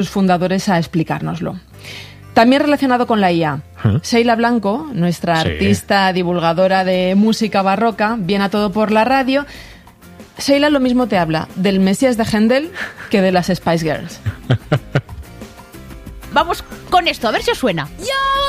sus fundadores a explicárnoslo. También relacionado con la IA, Sheila Blanco, nuestra artista divulgadora de música barroca, viene a todo por la radio. Sheila lo mismo te habla del Mesías de Händel que de las Spice Girls. Vamos con esto, a ver si os suena.